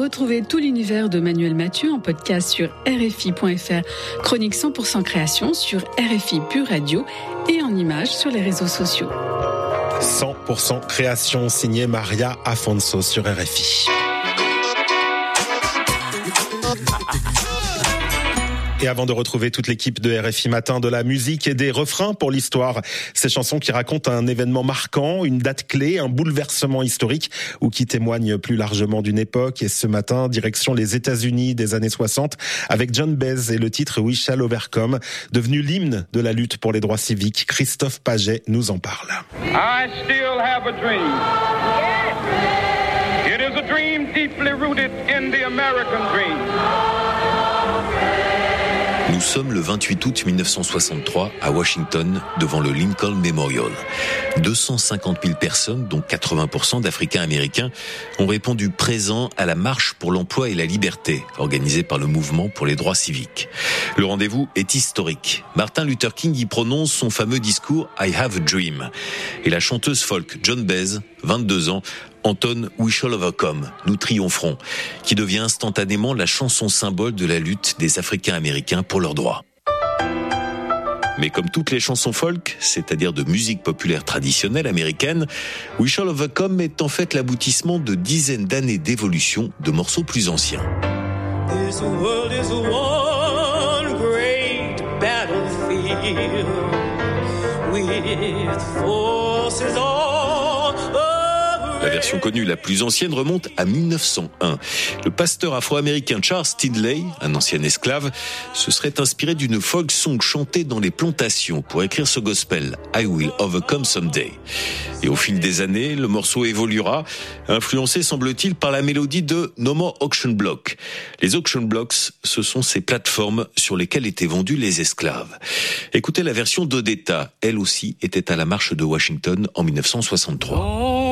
Retrouvez tout l'univers de Manuel Mathieu en podcast sur RFI.fr. Chronique 100% création sur RFI Pure Radio et en images sur les réseaux sociaux. 100% création signée Maria Afonso sur RFI. Et avant de retrouver toute l'équipe de RFI Matin, de la musique et des refrains pour l'histoire, ces chansons qui racontent un événement marquant, une date clé, un bouleversement historique ou qui témoignent plus largement d'une époque. Et ce matin, direction les États-Unis des années 60 avec John Baez et le titre We Shall Overcome, devenu l'hymne de la lutte pour les droits civiques. Christophe Paget nous en parle. I still have a dream. It is a dream deeply rooted in the American dream. Nous sommes le 28 août 1963 à Washington, devant le Lincoln Memorial. 250 000 personnes, dont 80% d'Africains-Américains, ont répondu présents à la marche pour l'emploi et la liberté, organisée par le mouvement pour les droits civiques. Le rendez-vous est historique. Martin Luther King y prononce son fameux discours « I have a dream ». Et la chanteuse folk John Baez, 22 ans, entonne We Shall Overcome, nous triompherons, qui devient instantanément la chanson symbole de la lutte des Africains-Américains pour leurs droits. Mais comme toutes les chansons folk, c'est-à-dire de musique populaire traditionnelle américaine, We Shall Overcome est en fait l'aboutissement de dizaines d'années d'évolution de morceaux plus anciens. This world is one great battlefield with forces all. La version connue la plus ancienne remonte à 1901. Le pasteur afro-américain Charles Tindley, un ancien esclave, se serait inspiré d'une folk song chantée dans les plantations pour écrire ce gospel « I will overcome someday ». Et au fil des années, le morceau évoluera, influencé semble-t-il par la mélodie de No More Auction Block. Les auction blocks, ce sont ces plateformes sur lesquelles étaient vendus les esclaves. Écoutez la version d'Odetta, elle aussi était à la marche de Washington en 1963.